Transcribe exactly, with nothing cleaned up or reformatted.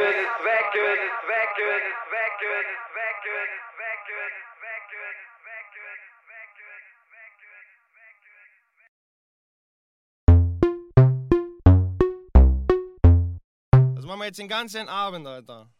ist wecken, ist wecken, ist wecken, ist wecken, ist wecken, ist wecken, ist wecken, ist wecken, ist wecken, ist wecken. Das machen wir jetzt den ganzen Abend, Alter.